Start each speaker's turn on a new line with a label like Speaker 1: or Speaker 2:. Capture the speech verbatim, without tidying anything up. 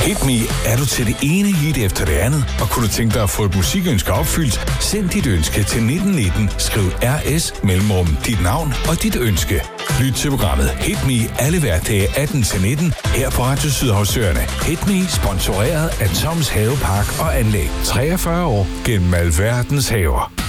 Speaker 1: Hit Me er du til det ene hit efter det andet, og kunne du tænke dig at få et musikønske opfyldt, send dit ønske til nitten nitten, skriv R S mellemrum dit navn og dit ønske. Lyt til programmet Hit Me alle hverdage atten til nitten her på Radio Sydhavsøerne. Hit Me sponsoreret af Toms Havepark og Anlæg. treogfyrre år gennem alverdens haver.